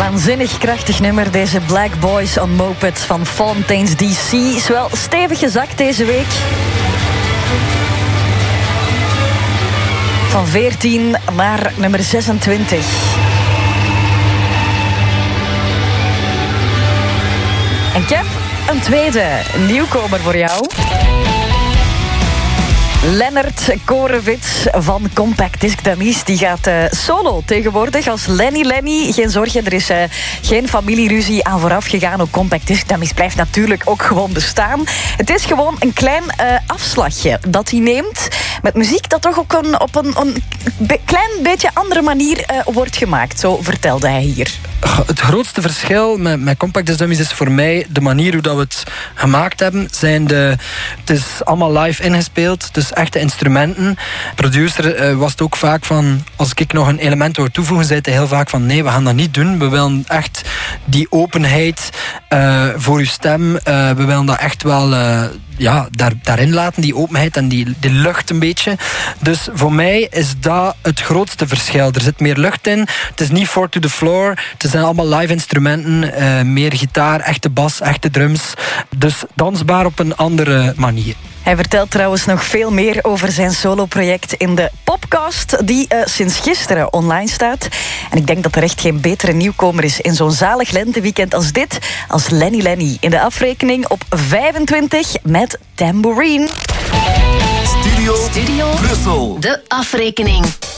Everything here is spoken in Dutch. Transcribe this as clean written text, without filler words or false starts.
Waanzinnig krachtig nummer, deze Black Boys on Mopeds van Fontaines DC. Is wel stevig gezakt deze week. Van 14 naar nummer 26. En ik heb een tweede nieuwkomer voor jou. Lennart Korewits van Compact Disc Dummies. Die gaat solo tegenwoordig als Lenny. Geen zorgen, er is geen familieruzie aan vooraf gegaan. Ook Compact Disc Dummies blijft natuurlijk ook gewoon bestaan. Het is gewoon een klein afslagje dat hij neemt met muziek dat toch ook op een klein beetje andere manier wordt gemaakt. Zo vertelde hij hier. Het grootste verschil met Compact Disc Dummies is voor mij de manier hoe dat we het gemaakt hebben. Het is allemaal live ingespeeld, dus echte instrumenten. Producer was het ook vaak van, als ik nog een element wil toevoegen, zei hij heel vaak van nee, we gaan dat niet doen. We willen echt die openheid voor uw stem. We willen dat echt wel daarin laten, die openheid en die lucht een beetje. Dus voor mij is dat het grootste verschil. Er zit meer lucht in. Het is niet 4 to the floor. Het zijn allemaal live instrumenten. Meer gitaar, echte bas, echte drums. Dus dansbaar op een andere manier. Hij vertelt trouwens nog veel meer over zijn soloproject in de podcast die sinds gisteren online staat. En ik denk dat er echt geen betere nieuwkomer is in zo'n zalig lenteweekend als dit, als Lenny in de afrekening op 25 met Tambourine. Studio Brussel. De afrekening.